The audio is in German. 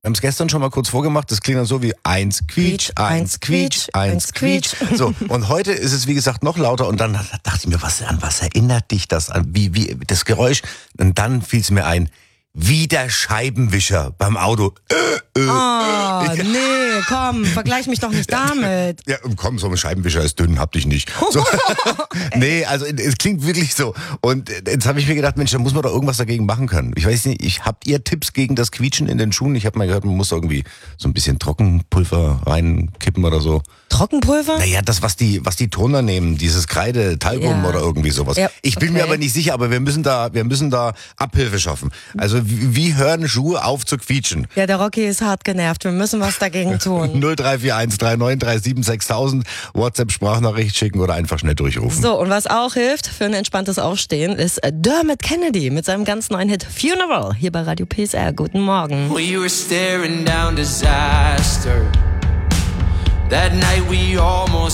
Wir haben es gestern schon mal kurz vorgemacht, das klingt dann so wie 1 quietsch, 1 quietsch, 1 quietsch. So, und heute ist es wie gesagt noch lauter und dann dachte ich mir, an was erinnert dich das an? Wie das Geräusch? Und dann fiel es mir ein, wie der Scheibenwischer beim Auto. Nee, komm, vergleich mich doch nicht damit. Ja, komm, so ein Scheibenwischer ist dünn, hab dich nicht. So. Nee, also es klingt wirklich so. Und jetzt habe ich mir gedacht, Mensch, da muss man doch irgendwas dagegen machen können. Ich weiß nicht, habt ihr Tipps gegen das Quietschen in den Schuhen? Ich habe mal gehört, man muss irgendwie so ein bisschen Trockenpulver reinkippen oder so. Trockenpulver? Naja, das, was die Turner nehmen, dieses Kreide, Talgum oder irgendwie sowas. Ja, ich bin mir aber nicht sicher, aber wir müssen da Abhilfe schaffen. Also wie hören Schuhe auf zu quietschen? Ja, der Rocky ist hart genervt. Wir müssen was dagegen tun. 0341 3937 6000, WhatsApp-Sprachnachricht schicken oder einfach schnell durchrufen. So, und was auch hilft für ein entspanntes Aufstehen, ist Dermot Kennedy mit seinem ganz neuen Hit Funeral hier bei Radio PSR. Guten Morgen. We were staring down disaster. That night we almost